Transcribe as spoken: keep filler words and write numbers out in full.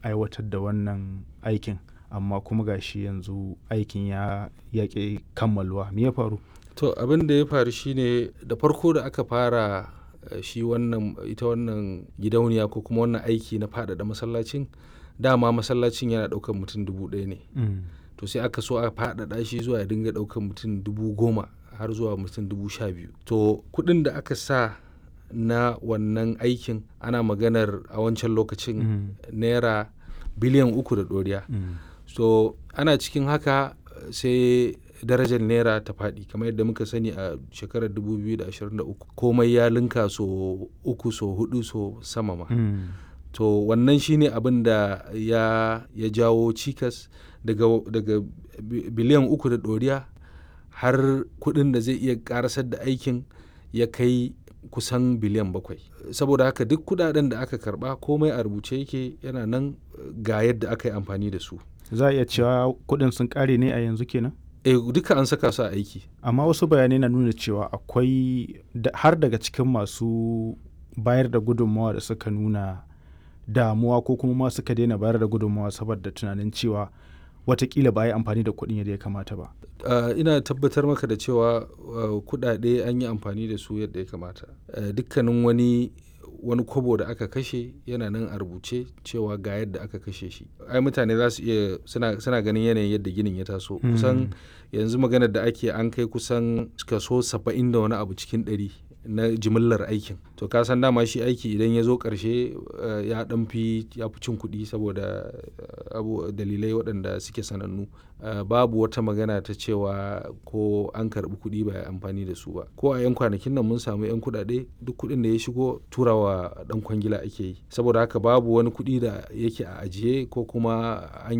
aiwatar da wannan aikin amma kuma gashi yanzu aikin ya yaƙi kammaluwa, me ya faru? To abin da ya faru shine da farko da aka fara shi wannan ita wannan gidauniya ko kuma wannan aiki na faɗaɗa masallacin, dama masallacin yana ɗaukar mutum dubu ɗaya ne. Mm. To sai aka so a faɗaɗa shi zuwa ya dinga ɗaukar mutum dubu goma har zuwa mutum dubu sha biyu. To kuɗin da aka sa na wannan aikin ana maganar a wancan lokacin Mm. naira biliyan uku da ɗoriya. Mm. So ana cikin haka sai darajar naira ta faɗi kamar yadda muka sani a shekarar dubu biyu da ashirin da uku komai ya linka so uku so hudu so sama ma. Mm. To wannan shine abin da ya, ya jawo cikas daga, daga biliyan uku da ɗoriya har kuɗin da zai iya ƙarasar da aikin ya kai kusan biliyan bakwai. Saboda haka duk kuɗaɗen da aka karɓa komai a rubuce yake yana nan ga yadda aka yi amfani da su. Za a iya cewa kuɗin sun ƙare ne a yanzu kenan? Eh duka an saka su a aiki. Amma wasu bayanai na nuna cewa akwai har daga cikin masu bayar da gudunmawa da suka nuna damuwa ko kuma ma suka daina bayar da gudunmawa saboda tunanin cewa watakila ba a yi amfani da kuɗin yadda ya kamata ba. Uh, ina tabbatar maka da cewa uh, kuɗaɗe an yi amfani da su yadda ya kamata. Uh, dukkanin wani wani kwabo da aka kashe yana nan a rubuce cewa ga yadda aka kashe shi. Ai mutane za su iya suna, suna ganin yanayin yadda ginin ya taso. Mm. Kusan yanzu maganar da ake an kai kusan kaso saba'in da wani abu cikin ɗari na jimillar aikin. To ka san dama shi aiki idan ya zo ƙarshe uh, ya ɗan fi ya fi cin kuɗi saboda uh, abu dalilai waɗanda suke sanannu. Uh, babu wata magana ta cewa ko an karɓi kuɗi ba ya amfani da su ba. Ko a 'yan kwanakin nan mun samu 'yan kuɗaɗe duk kuɗin da ya shigo turawa ɗan kwangila ake yi. Saboda haka babu wani kuɗi da yake a ajiye ko kuma an